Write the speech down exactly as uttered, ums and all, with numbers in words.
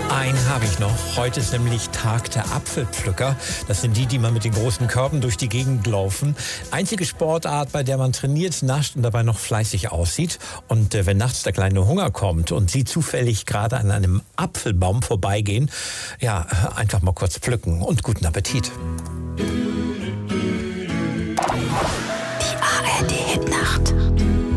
Einen habe ich noch. Heute ist nämlich Tag der Apfelpflücker. Das sind die, die mal mit den großen Körben durch die Gegend laufen. Einzige Sportart, bei der man trainiert, nascht und dabei noch fleißig aussieht. Und äh, wenn nachts der kleine Hunger kommt und Sie zufällig gerade an einem Apfelbaum vorbeigehen, ja, einfach mal kurz pflücken und guten Appetit.